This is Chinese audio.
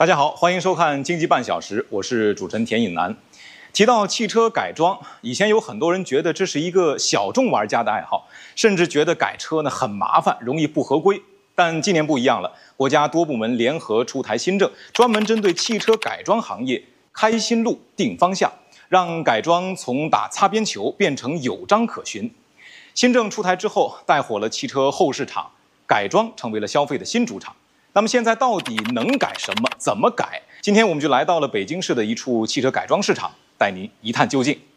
大家好，欢迎收看经济半小时，我是主持人田颖南。提到汽车改装，以前有很多人觉得这是一个小众玩家的爱好，甚至觉得改车呢很麻烦，容易不合规。但今年不一样了，国家多部门联合出台新政，专门针对汽车改装行业开新路、定方向，让改装从打擦边球变成有章可循。新政出台之后，带火了汽车后市场，改装成为了消费的新主场。那么现在到底能改什么？怎么改？今天我们就来到了北京市的一处汽车改装市场，带您一探究竟。